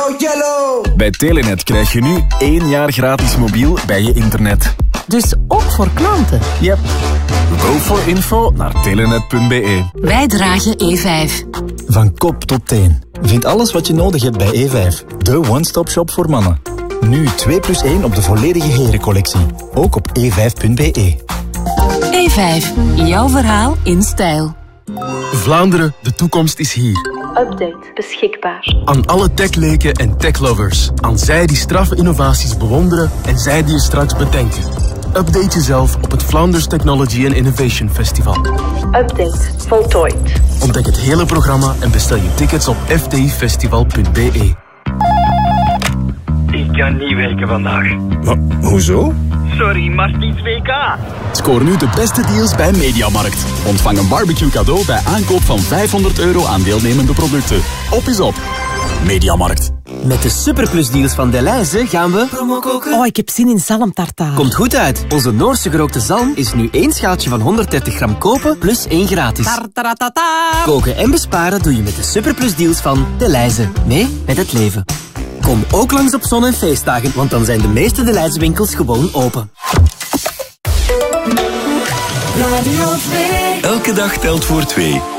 yellow. Bij Telenet krijg je nu 1 jaar gratis mobiel bij je internet. Dus ook voor klanten? Yep. Go voor info naar telenet.be. Wij dragen E5. Van kop tot teen. Vind alles wat je nodig hebt bij E5. De one-stop shop voor mannen. Nu 2+1 op de volledige herencollectie. Ook op e5.be. E5. Jouw verhaal in stijl. Vlaanderen, de toekomst is hier. Update beschikbaar. Aan alle techleken en techlovers. Aan zij die straffe innovaties bewonderen en zij die je straks bedenken. Update jezelf op het Flanders Technology and Innovation Festival. Update voltooid. Ontdek het hele programma en bestel je tickets op fdifestival.be. Ik kan niet werken vandaag. Maar, hoezo? Sorry, maar het is WK. Scoor nu de beste deals bij Mediamarkt. Ontvang een barbecue cadeau bij aankoop van €500 aan deelnemende producten. Op is op. Mediamarkt. Met de Superplus-deals van Delhaize gaan we... Promo koken. Oh, ik heb zin in zalmtartaar. Komt goed uit. Onze Noorse gerookte zalm is nu 1 schaaltje van 130 gram kopen plus 1 gratis. Tartaratata. Koken en besparen doe je met de Superplus-deals van Delhaize. Mee met het leven. Kom ook langs op zon- en feestdagen, want dan zijn de meeste Delhaize winkels gewoon open. Radio 2. Elke dag telt voor 2.